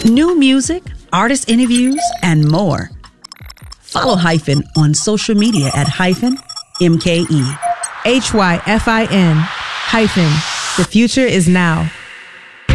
New music, artist interviews, and more. Follow Hyphen on social media at -MKE. HYFIN. The future is now.